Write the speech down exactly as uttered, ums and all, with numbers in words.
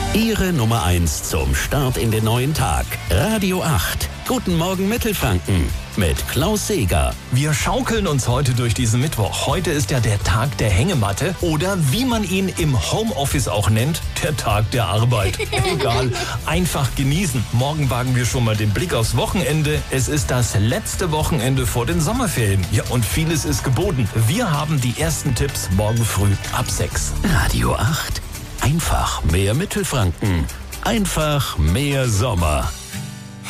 Ihre Nummer eins zum Start in den neuen Tag. Radio acht. Guten Morgen Mittelfranken mit Klaus Seeger. Wir schaukeln uns heute durch diesen Mittwoch. Heute ist ja der Tag der Hängematte oder wie man ihn im Homeoffice auch nennt, der Tag der Arbeit. Egal, einfach genießen. Morgen wagen wir schon mal den Blick aufs Wochenende. Es ist das letzte Wochenende vor den Sommerferien. Ja, und vieles ist geboten. Wir haben die ersten Tipps morgen früh ab sechs. Radio acht. Einfach mehr Mittelfranken. Einfach mehr Sommer.